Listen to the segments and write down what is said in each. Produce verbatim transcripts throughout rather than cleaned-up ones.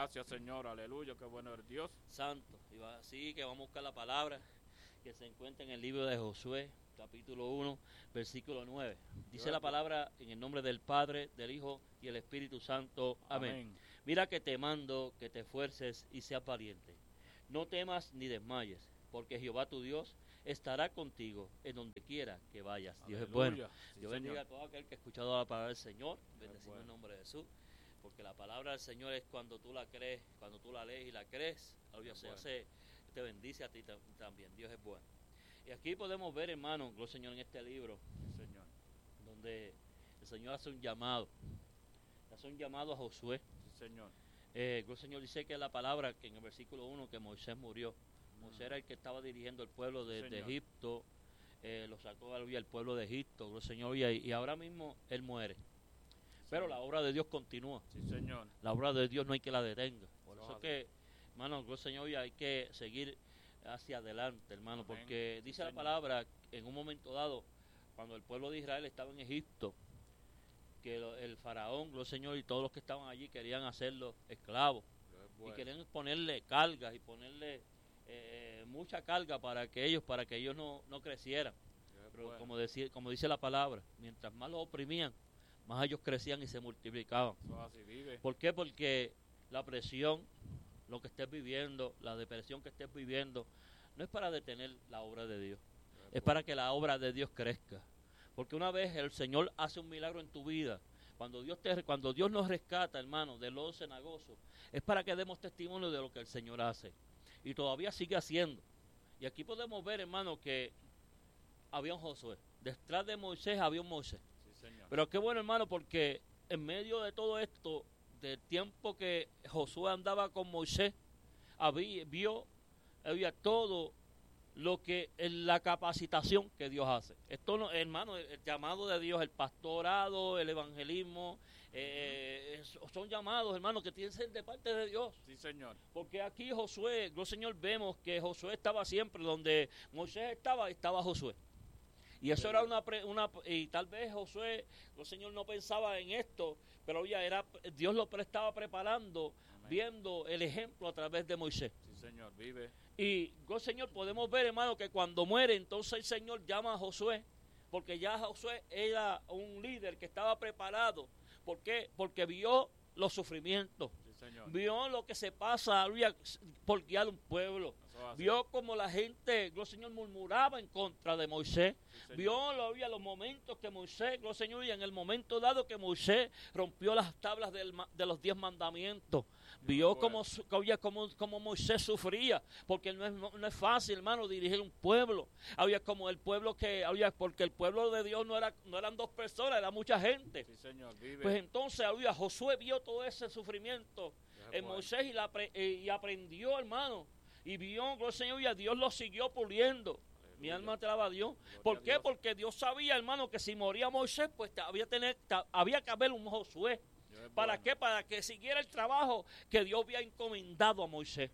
Gracias, Señor. Aleluya. Qué bueno es Dios. Santo. Y va así que vamos a buscar la palabra que se encuentra en el libro de Josué, capítulo uno, versículo nueve. Dice la palabra en el nombre del Padre, del Hijo y el Espíritu Santo. Amén. Amén. Mira que te mando que te esfuerces y seas valiente. No temas ni desmayes, porque Jehová tu Dios estará contigo en donde quiera que vayas. Aleluya. Dios es bueno. Sí, Dios bendiga a todo aquel que ha escuchado la palabra del Señor. Bendecimos bueno. El nombre de Jesús. Porque la palabra del Señor es cuando tú la crees, cuando tú la lees y la crees. Aleluya, se hace, te bendice a ti también. Dios es bueno. Y aquí podemos ver, hermano, gloria al Señor, en este libro, Señor, donde el Señor hace un llamado. Hace un llamado a Josué. Sí, Señor. Eh, el Señor dice que la palabra, que en el versículo uno, que Moisés murió. Moisés era el que estaba dirigiendo el pueblo de, sí, de Egipto, eh, lo sacó al pueblo de Egipto, gloria al Señor, y, y ahora mismo él muere. Sí, pero la obra de Dios continúa. Sí, Señor. La obra de Dios no hay que la detenga. Por eso es que, hermano, gloria al Señor, y hay que seguir hacia adelante, hermano, amén. Porque dice sí, la palabra, en un momento dado, cuando el pueblo de Israel estaba en Egipto, que el faraón, gloria al Señor, y todos los que estaban allí querían hacerlo esclavos. Bueno. Y querían ponerle cargas y ponerle eh, mucha carga para que ellos, para que ellos no, no crecieran. Pero bueno. como, decir, como dice la palabra, mientras más los oprimían, más ellos crecían y se multiplicaban. Eso así vive. ¿Por qué? Porque la presión, lo que estés viviendo, la depresión que estés viviendo, no es para detener la obra de Dios, es, es para que la obra de Dios crezca. Porque una vez el Señor hace un milagro en tu vida, cuando Dios te, cuando Dios nos rescata, hermano, del lodo cenagoso, es para que demos testimonio de lo que el Señor hace. Y todavía sigue haciendo. Y aquí podemos ver, hermano, que había un Josué. Detrás de Moisés había un Moisés. Sí, señor. Pero qué bueno, hermano, porque en medio de todo esto, del tiempo que Josué andaba con Moisés, había, vio, había todo lo que en la capacitación que Dios hace. Esto, no, hermano, el, el llamado de Dios, el pastorado, el evangelismo, eh, uh-huh. son llamados, hermano, que tienen que ser de parte de Dios. Sí, Señor. Porque aquí Josué, gloria al Señor, vemos que Josué estaba siempre donde Moisés estaba, estaba Josué. Y eso sí. era una, una, y tal vez Josué, el Señor no pensaba en esto, pero ya era, Dios lo estaba preparando, amén. Viendo el ejemplo a través de Moisés. Sí, Señor, vive. Y, oh, Señor, podemos ver, hermano, que cuando muere, entonces el Señor llama a Josué, porque ya Josué era un líder que estaba preparado. ¿Por qué? Porque vio los sufrimientos, sí, señor. Vio lo que se pasa por guiar un pueblo, vio como la gente, gloria al Señor, murmuraba en contra de Moisés, sí, vio lo, los momentos que Moisés, gloria al Señor, y en el momento dado que Moisés rompió las tablas del, de los diez mandamientos, vio como, como, como Moisés sufría, porque no es, no, no es fácil, hermano, dirigir un pueblo. Había como el pueblo que, había, porque el pueblo de Dios no, era, no eran dos personas, era mucha gente. Sí, señor, vive. Pues entonces, había, Josué vio todo ese sufrimiento en Moisés y, la, y aprendió, hermano, y vio, gloria al Señor, y a Dios lo siguió puliendo. Aleluya. Mi alma te alaba a Dios. Gloria ¿Por qué? Dios. Porque Dios sabía, hermano, que si moría Moisés, pues había, tener, había que haber un Josué. ¿Para bueno. qué? Para que siguiera el trabajo que Dios había encomendado a Moisés.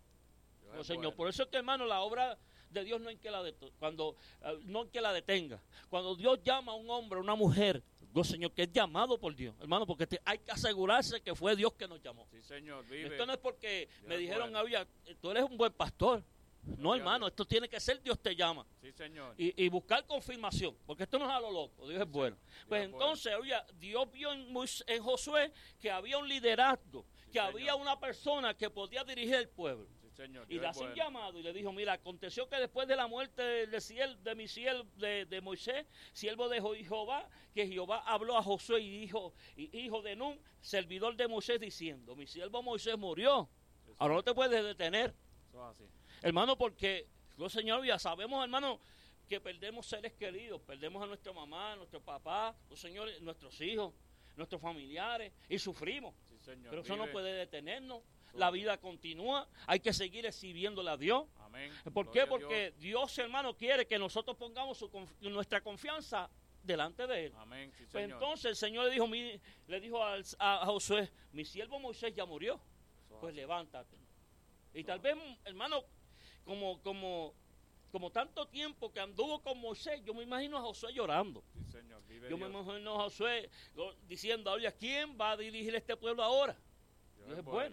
No, Señor, bueno. Por eso es que, hermano, la obra de Dios no hay que la de, cuando uh, no hay que la detenga. Cuando Dios llama a un hombre, a una mujer, Dios, Señor, que es llamado por Dios, hermano, porque te, hay que asegurarse que fue Dios que nos llamó. Sí, Señor, vive. Esto no es porque Dios me dijeron, bueno. había, tú eres un buen pastor. No, hermano, esto tiene que ser Dios te llama. Sí, Señor. Y, y buscar confirmación, porque esto no es a lo loco, Dios es sí, bueno. Dios pues entonces, bueno. Oye, Dios vio en, en Josué que había un liderazgo, sí, que señor. Había una persona que podía dirigir el pueblo. Sí, señor. Y le hace un llamado y le dijo, mira, aconteció que después de la muerte de, de, de mi siervo, de, de Moisés, siervo de Jehová, que Jehová habló a Josué y dijo, y hijo de Nun, servidor de Moisés, diciendo, mi siervo Moisés murió, sí, ahora no te puedes detener. Eso así. Hermano, porque, oh, Señor, ya sabemos, hermano, que perdemos seres queridos, perdemos a nuestra mamá, a nuestro papá, oh, Señor, nuestros hijos, nuestros familiares, y sufrimos. Sí, señor, pero eso vive. No puede detenernos. La vida continúa, hay que seguir exhibiéndole a Dios. Amén. ¿Por Gloria qué? Porque Dios. Dios, hermano, quiere que nosotros pongamos su conf nuestra confianza delante de Él. Amén. Sí, pues entonces el Señor le dijo, mi, le dijo a, a Josué, mi siervo Moisés ya murió, eso pues hace. Levántate. Y eso tal vez, hermano, como, como, como tanto tiempo que anduvo con Moisés, yo me imagino a Josué llorando. Sí, señor, vive yo Dios. Me imagino a Josué diciendo, oye, ¿quién va a dirigir este pueblo ahora? Dios, Dios es bueno. bueno. Sí,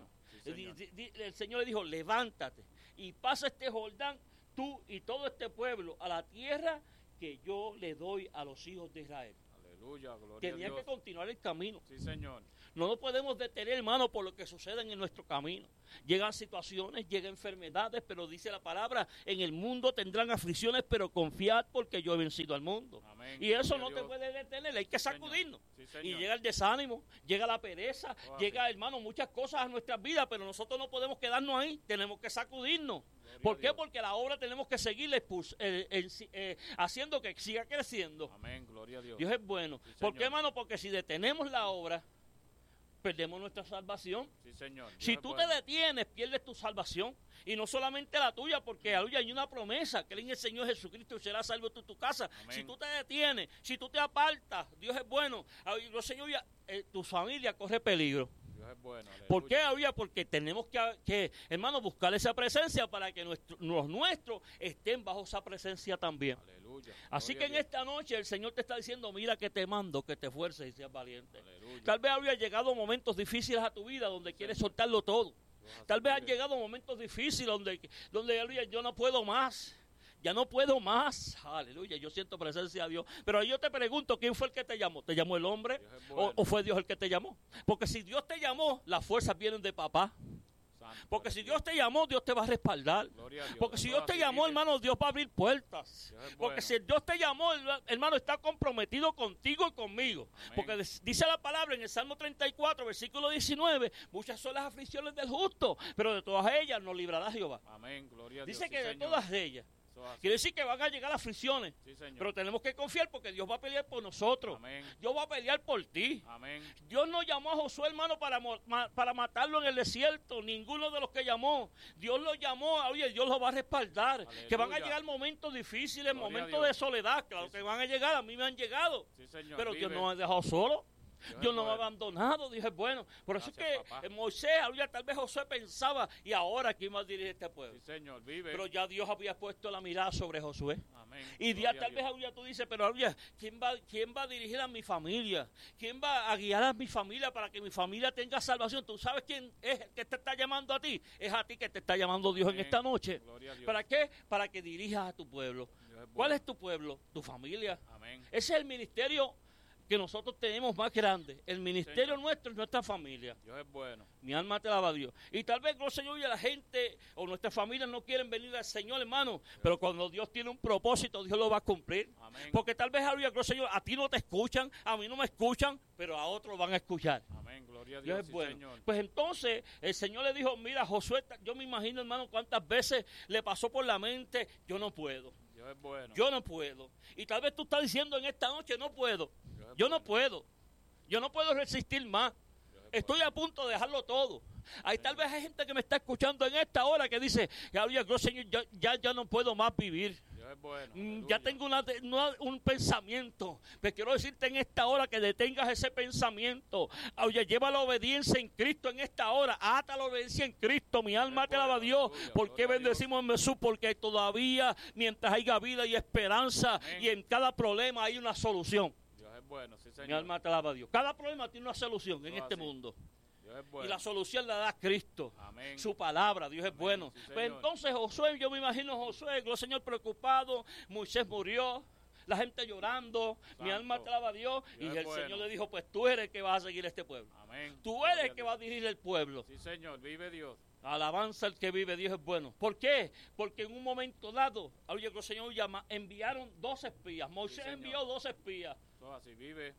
señor. Di- di- El Señor le dijo, levántate y pasa este Jordán, tú y todo este pueblo, a la tierra que yo le doy a los hijos de Israel. Aleluya, gloria a Tenía Dios. que continuar el camino. Sí, señor. No nos podemos detener, hermano, por lo que sucede en nuestro camino. Llegan situaciones, llegan enfermedades, pero dice la palabra, en el mundo tendrán aflicciones, pero confiad porque yo he vencido al mundo. Amén. Y eso Gloria no a te Dios. puede detener, hay que Sí, señor. sacudirnos. Sí, Y señor. llega el desánimo, llega la pereza, Oh, llega, amén. hermano, muchas cosas a nuestras vidas, pero nosotros no podemos quedarnos ahí, tenemos que sacudirnos. Gloria ¿Por a qué? Dios. Porque la obra tenemos que seguir expus- eh, eh, eh, haciendo que siga creciendo. Amén, gloria a Dios. Dios es bueno. Sí, ¿Por qué, señor. hermano? Porque si detenemos la obra, perdemos nuestra salvación. Sí, señor. Dios Si es tú bueno. te detienes, pierdes tu salvación. Y no solamente la tuya, porque aleluya, hay una promesa, que en el Señor Jesucristo y serás salvo tú y tu casa. Amén. Si tú te detienes, si tú te apartas, Dios es bueno. Aleluya, Señor, ya, eh, tu familia corre peligro. Dios es bueno. ¿Por qué, aleluya. aleluya? Porque tenemos que, que, hermano, buscar esa presencia para que nuestro- los nuestros estén bajo esa presencia también. Aleluya. Así que Gloria en a Dios. esta noche el Señor te está diciendo, mira que te mando, que te esfuerces y seas valiente. Aleluya. Tal vez había llegado momentos difíciles a tu vida donde quieres soltarlo todo. Dios así Tal vez han vive. llegado momentos difíciles donde, donde aleluya, yo no puedo más. Ya no puedo más. Aleluya, yo siento presencia de Dios. Pero yo te pregunto, ¿quién fue el que te llamó? ¿Te llamó el hombre? Dios es ¿O, bueno. o fue Dios el que te llamó? Porque si Dios te llamó, las fuerzas vienen de papá. Santo Porque eres si Dios te llamó, Dios te va a respaldar. Gloria a Dios. Porque si Dios Dios te así llamó, vive. hermano, Dios va a abrir puertas. Dios es Porque bueno. si Dios te llamó, hermano, está comprometido contigo y conmigo. Amén. Porque des- dice la palabra en el Salmo treinta y cuatro, versículo diecinueve, muchas son las aflicciones del justo, pero de todas ellas nos librará Jehová. Amén, gloria a Dios. Dice Sí, que de señor. todas ellas. Eso así. Quiere decir que van a llegar aflicciones, Sí, señor. pero tenemos que confiar porque Dios va a pelear por nosotros. Amén. Dios va a pelear por ti. Amén. Dios no llamó a Josué, hermano, para, mo- ma- para matarlo en el desierto. Ninguno de los que llamó. Dios lo llamó, oye, Dios lo va a respaldar. Aleluya. Que van a llegar momentos difíciles, Gloria a momentos Dios. de soledad. Claro Sí, que sí. van a llegar, a mí me han llegado. Sí, señor. Pero Dios vive. no me ha dejado solo. Dios Dios es no me ha bueno. abandonado, Dios es bueno. Por eso es Gracias, que papá. eh, Moisés, aleluya, tal vez Josué pensaba, y ahora quién va a dirigir este pueblo. Sí, señor. Vive. Pero ya Dios había puesto la mirada sobre Josué. Amén. Y Gloria ya a tal vez Dios. aleluya, tú dices, pero aleluya, ¿quién va, ¿quién va a dirigir a mi familia? ¿Quién va a guiar a mi familia para que mi familia tenga salvación? ¿Tú sabes quién es el que te está llamando a ti? Es a ti que te está llamando Dios en Amén. esta noche. Gloria a Dios. ¿Para qué? Para que dirijas a tu pueblo. Dios es ¿Cuál bueno. es tu pueblo? Tu familia. Amén. Ese es el ministerio que nosotros tenemos más grande. El ministerio Señor. nuestro es nuestra familia. Dios es bueno. Mi alma te alaba a Dios. Y tal vez, oh Señor, ya la gente o nuestra familia no quieren venir al Señor, hermano. Pero cuando Dios tiene un propósito, Dios lo va a cumplir. Amén. Porque tal vez, aleluya, oh Señor, a ti no te escuchan, a mí no me escuchan, pero a otros van a escuchar. Amén. Gloria a Dios Dios. es Sí, bueno. señor. Pues entonces el Señor le dijo, mira, Josué, yo me imagino, hermano, cuántas veces le pasó por la mente, yo no puedo, Dios es bueno. yo no puedo. Y tal vez tú estás diciendo en esta noche, no puedo, Dios es yo no bueno. puedo, yo no puedo resistir más. Dios es Estoy a punto de dejarlo todo. Hay tal vez hay gente que me está escuchando en esta hora que dice, aleluya, oh Señor, ya, ya, ya no puedo más vivir. bueno. Dios es bueno. Mm, Aleluya. Ya tengo una, de- una- un pensamiento. Pero quiero decirte en esta hora que detengas ese pensamiento. Oye, lleva la obediencia en Cristo en esta hora. Ata la obediencia en Cristo. Mi alma Es te alaba a bueno, Dios. aleluya, ¿Por qué gloria a Dios. bendecimos en Jesús? Porque todavía, mientras haya vida y esperanza, Amén. y en cada problema hay una solución. Dios es bueno. Sí, señor. Mi alma te alaba a Dios. Cada problema tiene una solución en Todo este así. mundo. Dios es bueno. Y la solución la da Cristo. Amén. Su palabra, Dios es Amén, bueno. sí, Pues señor. entonces Josué, yo me imagino a Josué, el Señor preocupado, Moisés murió, la gente llorando, mi Santo. alma te alaba a Dios, Dios y es el bueno. Señor le dijo, pues tú eres el que vas a seguir este pueblo. Amén. Tú Gloria eres el a que Dios. va a dirigir el pueblo. Sí, señor. Vive Dios. Alabanza al que vive, Dios es bueno. ¿Por qué? Porque en un momento dado, oye, el Señor llama, enviaron dos espías. Moisés señor. envió dos espías Todo así. Vive.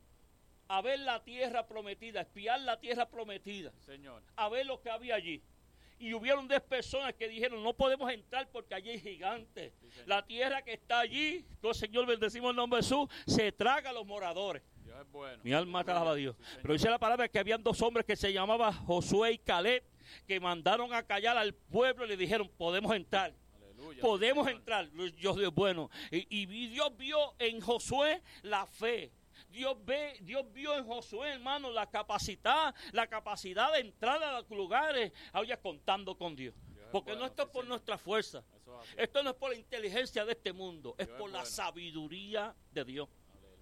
a ver la tierra prometida, espiar la tierra prometida, Sí, señor. a ver lo que había allí. Y hubieron diez personas que dijeron, no podemos entrar porque allí hay gigantes. Sí, señor. La tierra que está allí, oh Señor, bendecimos el nombre de Jesús, se traga a los moradores. Dios es bueno. Mi alma te alaba a Dios. Sí, señor. Pero dice la palabra que habían dos hombres que se llamaban Josué y Caleb, que mandaron a callar al pueblo y le dijeron, podemos entrar. Aleluya. Podemos Sí, señor. entrar. Dios es bueno. Y, y Dios vio en Josué la fe. Dios ve, Dios vio en Josué, hermano, la capacidad, la capacidad de entrar a los lugares, oye, contando con Dios. Dios es Porque bueno, no esto es sí, por señor. nuestra fuerza. Eso es así. Esto no es por la inteligencia de este mundo, es Dios es por la bueno. sabiduría de Dios. Aleluya.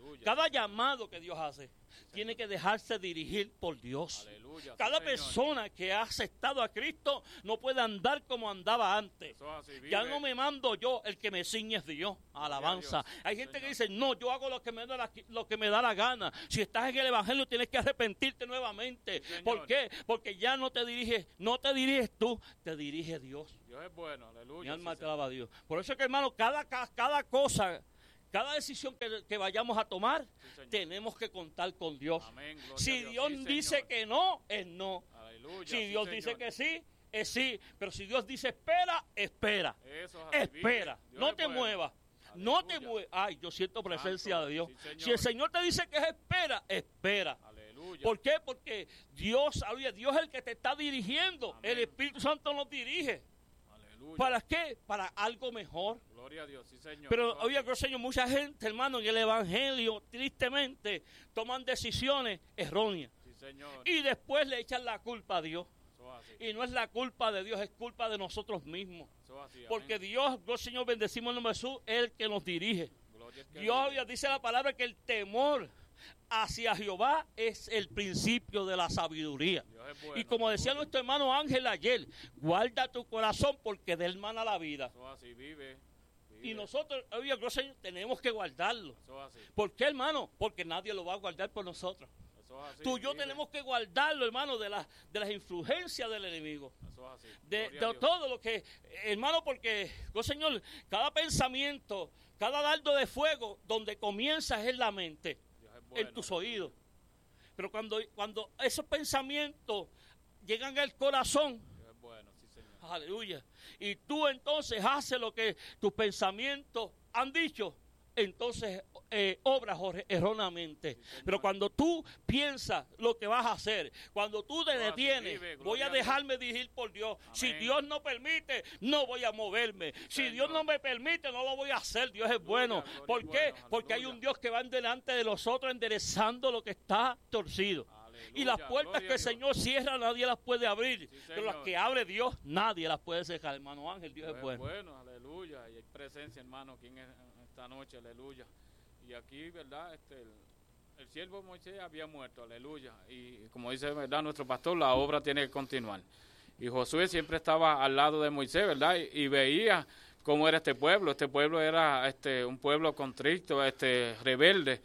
Aleluya. Cada llamado que Dios hace tiene que dejarse dirigir por Dios. Aleluya. Sí, Cada Señor. persona que ha aceptado a Cristo no puede andar como andaba antes. Eso es así, Ya vive. no me mando yo, el que me ciñe es Dios. Alabanza. Dios. Hay gente Señor. que dice, no, yo hago lo que, me da la, lo que me da la gana. Si estás en el Evangelio tienes que arrepentirte nuevamente. Señor. ¿Por qué? Porque ya no te diriges, no te diriges tú, te dirige Dios. Dios es bueno, aleluya. Mi alma sí, te alaba a Dios. Por eso es que, hermano, cada, ca- cada cosa, cada decisión que, que vayamos a tomar, Sí, Señor. tenemos que contar con Dios. Amén, gloria Si a Dios. Dios Sí, dice Señor. que no, es no. Aleluya, Si sí, Dios dice Señor. que sí, es sí. Pero si Dios dice espera, espera. Eso es así, Espera. vive. Dios No es te bueno. muevas. No te Aleluya. muevas. Ay, yo siento presencia Santo. de Dios. Sí, Señor. Si el Señor te dice que es espera, espera. Aleluya. ¿Por qué? Porque Dios, aleluya, Dios es el que te está dirigiendo. Amén. El Espíritu Santo nos dirige. Aleluya. ¿Para qué? Para algo mejor. Gloria a Dios, sí, Señor. Pero Eso es oye, así. Señor, mucha gente, hermano, en el Evangelio, tristemente, toman decisiones erróneas. Sí, Señor. Y después le echan la culpa a Dios. Eso es así. Y no es la culpa de Dios, es culpa de nosotros mismos. Eso es así. Porque amén. Dios, oh, Señor, bendecimos el nombre de Jesús, es el que nos dirige. Gloria al que Dios vive. dice la palabra que el temor hacia Jehová es el principio de la sabiduría. Dios es bueno, Y como decía aleluya. nuestro hermano Ángel ayer, guarda tu corazón porque de él mana la vida. Eso es así, vive. vive. Y nosotros, oye, Señor, tenemos que guardarlo. Eso es así. ¿Por qué, hermano? Porque nadie lo va a guardar por nosotros. Eso es así. Tú y yo vive. tenemos que guardarlo, hermano, de, la, de las influencias del enemigo. Eso es así. De, Gloria a de Dios. todo lo que, hermano, porque, oh Señor, cada pensamiento, cada dardo de fuego, donde comienza es en la mente, Dios es bueno, en tus aleluya. oídos. Pero cuando, cuando esos pensamientos llegan al corazón, Dios es bueno, sí, Señor. aleluya, y tú entonces haces lo que tus pensamientos han dicho, entonces eh, obras or- erróneamente. señor. Pero cuando tú piensas lo que vas a hacer, cuando tú te Así detienes, vive, voy gloria a a Dios. dejarme dirigir por Dios. Si Amén. Dios no permite, no voy a moverme. Si Señor. Dios no me permite, no lo voy a hacer. Dios es Aleluya, bueno. gloria ¿Por es qué? bueno, Porque hay aleluya. un Dios que va delante de nosotros enderezando lo que está torcido. Y las Aleluya, puertas gloria que a el Dios. Señor cierra, nadie las puede abrir. Sí, Pero las Señor. que abre Dios, nadie las puede cerrar, hermano Ángel. Dios Dios es bueno. bueno, aleluya. Y hay presencia, hermano, aquí en esta noche, aleluya. Y aquí, ¿verdad? Este, el, el siervo Moisés había muerto, aleluya. Y como dice, ¿verdad? Nuestro pastor, la obra tiene que continuar. Y Josué siempre estaba al lado de Moisés, ¿verdad? Y, y veía cómo era este pueblo. Este pueblo era este, un pueblo contrito, este, rebelde.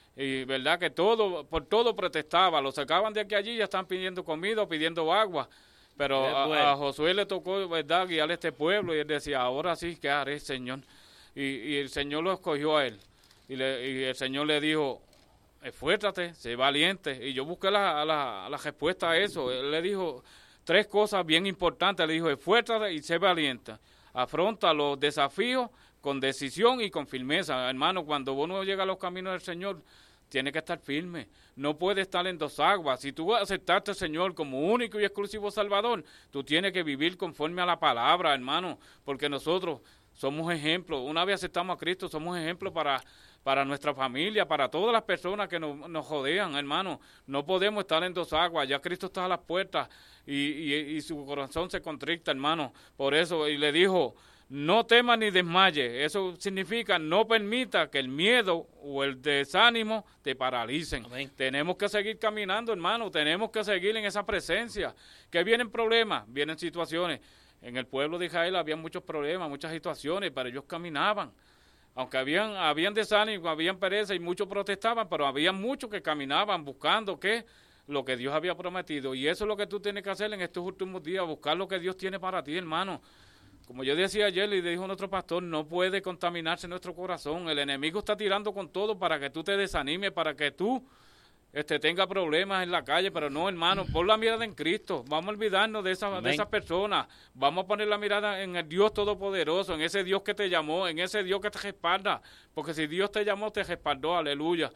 Y verdad que todo, por todo protestaba. Lo sacaban de aquí a allí, ya están pidiendo comida o pidiendo agua. Pero Es a, bueno. a Josué le tocó, ¿verdad?, guiar a este pueblo. Y él decía, ahora sí, ¿qué haré, Señor? Y, y el Señor lo escogió a él. Y, le, y el Señor le dijo, esfuérzate, sé valiente. Y yo busqué la, la, la respuesta a eso. Él le dijo tres cosas bien importantes. Le dijo, esfuérzate y sé valiente. Afronta los desafíos con decisión y con firmeza. Hermano, cuando uno llega a los caminos del Señor, tiene que estar firme. No puede estar en dos aguas. Si tú aceptaste al Señor como único y exclusivo Salvador, tú tienes que vivir conforme a la palabra, hermano, porque nosotros somos ejemplos. Una vez aceptamos a Cristo, somos ejemplos para, para nuestra familia, para todas las personas que nos, nos rodean, hermano. No podemos estar en dos aguas. Ya Cristo está a las puertas y, y, y su corazón se contricta, hermano. Por eso, y le dijo, no temas ni desmayes. Eso significa no permita que el miedo o el desánimo te paralicen. Amén. Tenemos que seguir caminando, hermano. Tenemos que seguir en esa presencia. Que vienen problemas, vienen situaciones. En el pueblo de Israel había muchos problemas, muchas situaciones, pero ellos caminaban. Aunque habían, habían desánimo, habían pereza y muchos protestaban, pero había muchos que caminaban buscando ¿qué? Lo que Dios había prometido. Y eso es lo que tú tienes que hacer en estos últimos días, buscar lo que Dios tiene para ti, hermano. Como yo decía ayer, le dijo nuestro pastor, no puede contaminarse nuestro corazón. El enemigo está tirando con todo para que tú te desanimes, para que tú este, tengas problemas en la calle. Pero no, hermano, pon la mirada en Cristo. Vamos a olvidarnos de esa, de esas personas. Vamos a poner la mirada en el Dios Todopoderoso, en ese Dios que te llamó, en ese Dios que te respalda. Porque si Dios te llamó, te respaldó, aleluya.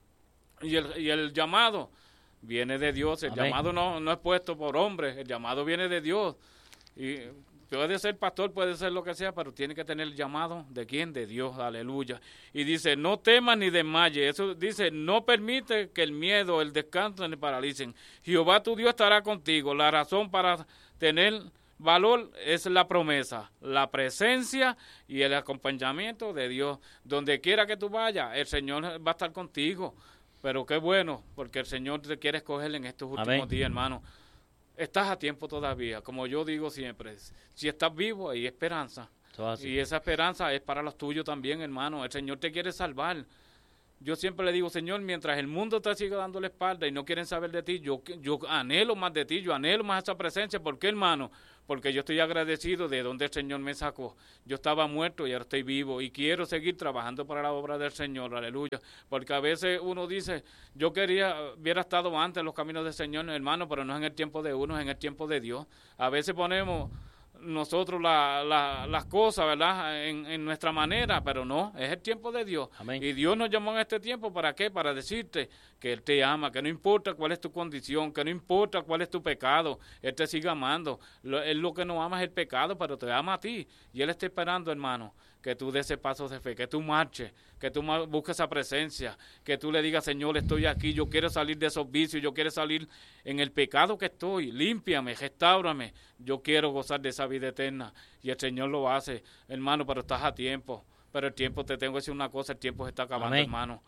Y el, y el llamado viene de Dios. El Amén. llamado no, no es puesto por hombres, el llamado viene de Dios. Y puede ser pastor, puede ser lo que sea, pero tiene que tener el llamado de quién, de Dios, aleluya. Y dice, no temas ni desmayes. Eso dice, no permite que el miedo, el descanso te paralicen. Jehová tu Dios estará contigo. La razón para tener valor es la promesa, la presencia y el acompañamiento de Dios. Donde quiera que tú vayas, el Señor va a estar contigo. Pero qué bueno, porque el Señor te quiere escoger en estos últimos Amén. días, hermano. Estás a tiempo todavía, como yo digo siempre. Si estás vivo, hay esperanza. Y esa esperanza es para los tuyos también, hermano. El Señor te quiere salvar. Yo siempre le digo, Señor, mientras el mundo te siga dando la espalda y no quieren saber de ti, yo, yo anhelo más de ti, yo anhelo más esa presencia. ¿Por qué, hermano? Porque yo estoy agradecido de donde el Señor me sacó. Yo estaba muerto y ahora estoy vivo y quiero seguir trabajando para la obra del Señor, aleluya. Porque a veces uno dice, yo quería, hubiera estado antes en los caminos del Señor, hermano, pero no es en el tiempo de uno, es en el tiempo de Dios. A veces ponemos nosotros la, la, las cosas, ¿verdad?, en, en nuestra manera, pero no, es el tiempo de Dios. Amén. Y Dios nos llamó en este tiempo, ¿para qué? Para decirte que Él te ama, que no importa cuál es tu condición, que no importa cuál es tu pecado, Él te sigue amando. Lo, él lo que no ama es el pecado, pero te ama a ti. Y Él está esperando, hermano, que tú des ese paso de fe, que tú marches, que tú busques esa presencia, que tú le digas, Señor, estoy aquí, yo quiero salir de esos vicios, yo quiero salir en el pecado que estoy, límpiame, restáurame, yo quiero gozar de esa vida eterna. Y el Señor lo hace, hermano, pero estás a tiempo. Pero el tiempo, te tengo que decir una cosa, el tiempo se está acabando, Amén. hermano.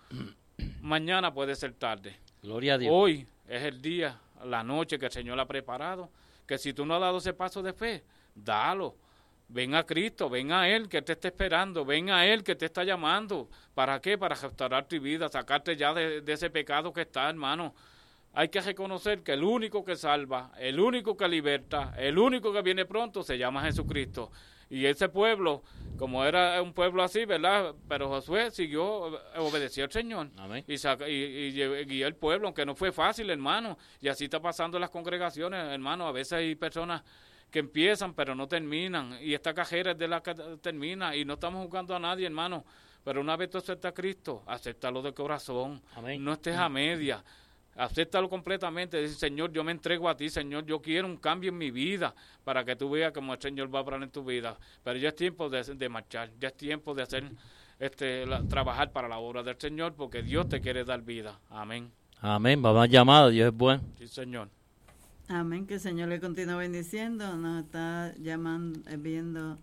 Mañana puede ser tarde. Gloria a Dios. Hoy es el día, la noche que el Señor ha preparado, que si tú no has dado ese paso de fe, dalo. Ven a Cristo, ven a Él que te está esperando, ven a Él que te está llamando. ¿Para qué? Para restaurar tu vida, sacarte ya de, de ese pecado que está, hermano. Hay que reconocer que el único que salva, el único que liberta, el único que viene pronto se llama Jesucristo. Y ese pueblo, como era un pueblo así, ¿verdad? Pero Josué siguió, obedeció al Señor. Amén. Y, saca, y, y guió el pueblo, aunque no fue fácil, hermano. Y así está pasando en las congregaciones, hermano. A veces hay personas que empiezan pero no terminan, y esta cajera es de la que termina, y no estamos jugando a nadie, hermano, pero una vez tú aceptas a Cristo, acéptalo de corazón. Amén. No estés a media, acéptalo completamente, dice, Señor, yo me entrego a ti, Señor, yo quiero un cambio en mi vida, para que tú veas cómo el Señor va a obrar en tu vida, pero ya es tiempo de, de marchar, ya es tiempo de hacer, este, la, trabajar para la obra del Señor, porque Dios te quiere dar vida. Amén. Amén, va más llamada, Dios es bueno. Sí, Señor. Amén, que el Señor le continúe bendiciendo. Nos está llamando, eh, viendo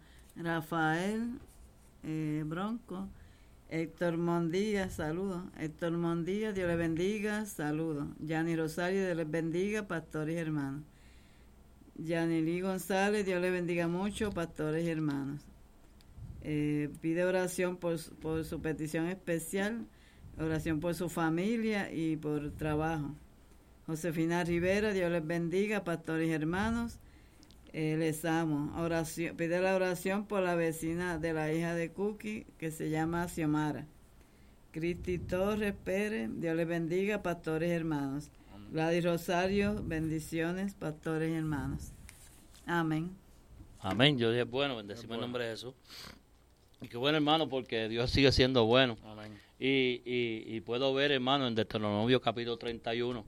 Rafael eh, Bronco, Héctor Mondilla, saludos. Héctor Mondilla, Dios le bendiga, saludos. Yani Rosario, Dios les bendiga, pastores y hermanos. Yanili González, Dios le bendiga mucho, pastores y hermanos. Eh, pide oración por, por su petición especial, oración por su familia y por trabajo. Josefina Rivera, Dios les bendiga, pastores y hermanos, eh, les amo. Oración, pide la oración por la vecina de la hija de Cookie, que se llama Xiomara. Cristi Torres Pérez, Dios les bendiga, pastores y hermanos. Gladys Rosario, bendiciones, pastores y hermanos. Amén. Amén, Dios es bueno, bendecimos bueno. El nombre de Jesús. Y qué bueno, hermano, porque Dios sigue siendo bueno. Amén. Y, y, y puedo ver, hermano, en Deuteronomio capítulo treinta y uno,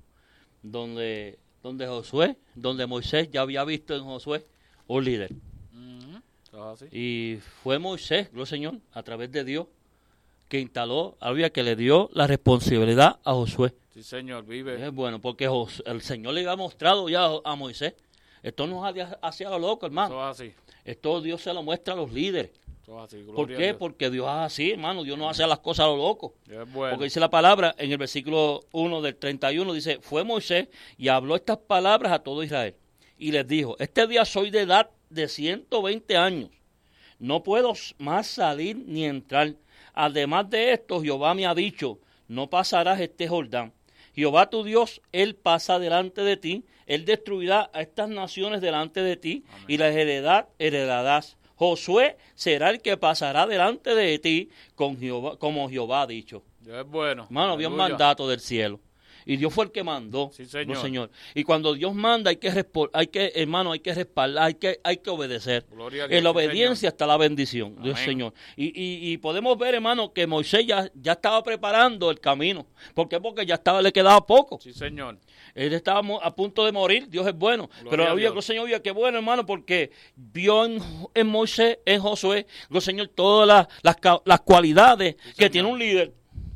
donde donde Josué, donde Moisés ya había visto en Josué un líder. Uh-huh. Oh, ¿sí? Y fue Moisés, gloria al Señor, a través de Dios, que instaló, había que le dio la responsabilidad a Josué. Sí, Señor, vive. Es bueno, porque Josué, el Señor le había mostrado ya a, a Moisés. Esto no es hacia lo loco, hermano. Eso es así. Esto Dios se lo muestra a los líderes. Eso es así. ¿Por qué? Porque Dios es así, hermano. Dios no hace las cosas a lo loco. Es bueno. Porque dice la palabra en el versículo uno del treinta y uno, dice, fue Moisés y habló estas palabras a todo Israel. Y les dijo, este día soy de edad de ciento veinte años. No puedo más salir ni entrar. Además de esto, Jehová me ha dicho, no pasarás este Jordán. Jehová tu Dios, Él pasa delante de ti. Él destruirá a estas naciones delante de ti. Amén. Y las heredad, heredarás. Josué será el que pasará delante de ti con Jehová, como Jehová ha dicho. Dios es bueno. Hermano, había un mandato del cielo. Y Dios fue el que mandó. Sí, señor. No, señor. Y cuando Dios manda, hay que, hay que hermano, hay que respaldar, hay que, hay que obedecer. Gloria a Dios, en la sí, obediencia señor. Está la bendición. Amén. Dios, Señor. Y, y, y podemos ver, hermano, que Moisés ya, ya estaba preparando el camino. ¿Por qué? Porque ya estaba, le quedaba poco. Sí, Señor. Él estaba a punto de morir, Dios es bueno. Gloria Pero había, el Señor vio que bueno, hermano, porque vio en, en Moisés, en Josué, el Señor, todas las, las, las cualidades sí, que tiene un líder.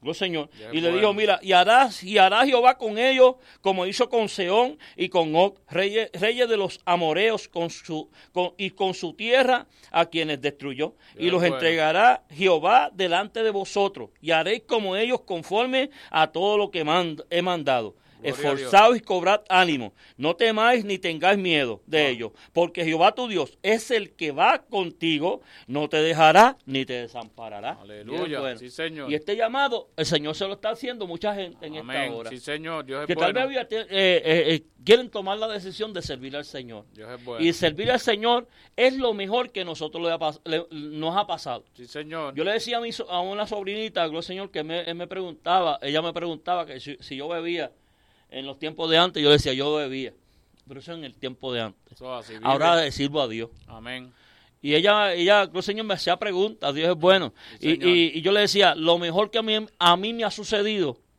Gloria al Señor. Ya Y es le bueno. dijo, mira, y hará, y hará Jehová con ellos como hizo con Sehón y con Og, reyes, reyes de los amoreos, con su, con, y con su tierra a quienes destruyó. Ya Y es los bueno. entregará Jehová delante de vosotros, y haréis como ellos conforme a todo lo que mand- he mandado. Gloria a Dios. Esforzaos y cobrad ánimo, no temáis ni tengáis miedo de Ah. ellos, porque Jehová tu Dios es el que va contigo, no te dejará ni te desamparará. Aleluya. Bien, bueno. Sí, Señor. Y este llamado, el Señor se lo está haciendo mucha gente en Amén. esta hora. Sí, Señor. Dios es Que tal bueno. vez eh, eh, eh, quieren tomar la decisión de servir al Señor. Dios es bueno. Y servir al Señor es lo mejor que nosotros le ha pas- le- nos ha pasado. Sí, Señor. Yo le decía a, mi, so- a una sobrinita, gloria al Señor, que me, él me preguntaba, ella me preguntaba que si, si yo bebía en los tiempos de antes, yo le decía, yo bebía. Pero eso en el tiempo de antes. Eso así, vive. Ahora le sirvo a Dios. Amén. Y ella, ella, gloria al Señor, me hacía preguntas, Dios es bueno. Sí, Y, Señor. y, y yo le decía, lo mejor que a mí, a mí me ha sucedido